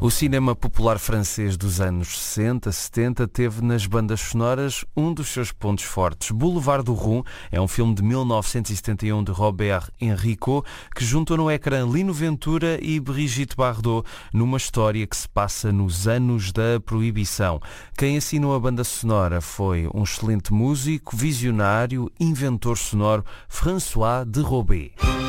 O cinema popular francês dos anos 60, 70 teve nas bandas sonoras um dos seus pontos fortes. Boulevard du Rhône é um filme de 1971 de Robert Enrico que juntou no ecrã Lino Ventura e Brigitte Bardot numa história que se passa nos anos da proibição. Quem assinou a banda sonora foi um excelente músico, visionário, inventor sonoro, François de Robé.